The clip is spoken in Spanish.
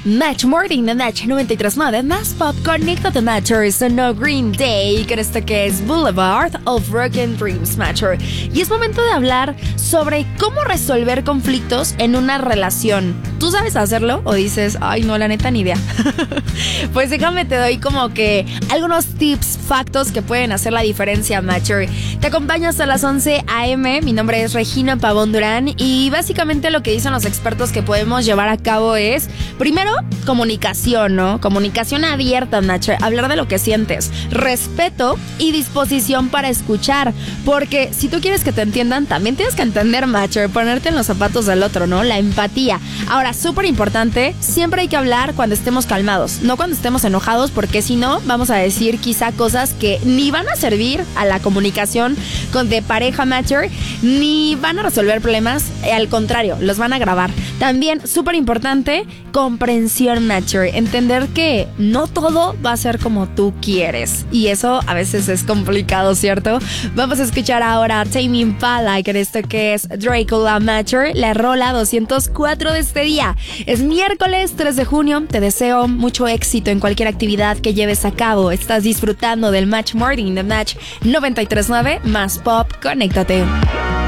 Match Morning de Match 93.9, más pop, conéctate Matchers, no Green Day, con esto que es Boulevard of Broken Dreams Matcher. Y es momento de hablar sobre cómo resolver conflictos en una relación. ¿Tú sabes hacerlo? ¿O dices, ay no, la neta ni idea? Pues déjame te doy como que algunos tips, factos que pueden hacer la diferencia, Matcher. Te acompaño hasta las 11 a.m. Mi nombre es Regina Pavón Durán y básicamente lo que dicen los expertos que podemos llevar a cabo es, primero, comunicación, ¿no? Comunicación abierta, Matcher. Hablar de lo que sientes, respeto y disposición para escuchar. Porque si tú quieres que te entiendan, también tienes que entender, Matcher, ponerte en los zapatos del otro, ¿no? La empatía. Ahora, súper importante, siempre hay que hablar cuando estemos calmados, no cuando estemos enojados, porque si no, vamos a decir quizá cosas que ni van a servir a la comunicación de pareja, Matcher, ni van a resolver problemas, al contrario, los van a agravar. También, súper importante, comprensión, Matcher. Entender que no todo va a ser como tú quieres. Y eso a veces es complicado, ¿cierto? Vamos a escuchar ahora a Tame Impala, con esto que es Dracula, Matcher, la rola 204 de este día. Es miércoles 3 de junio. Te deseo mucho éxito en cualquier actividad que lleves a cabo. Estás disfrutando del Match Morning de Match 93.9, más pop, conéctate.